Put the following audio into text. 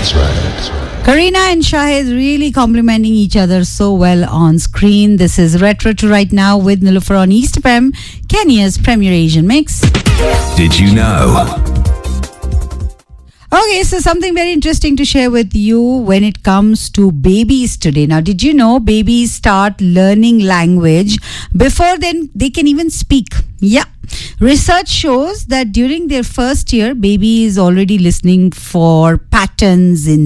Kareena and Shahid really complimenting each other so well on screen. This is Retro to Right Now with Nilofer on East FM, Kenya's premier Asian mix. Did you know? Okay, so something very interesting to share with you when it comes to babies today. Now, did you know babies start learning language before then they can even speak? Yeah. Research shows that during their first year, baby is already listening for patterns in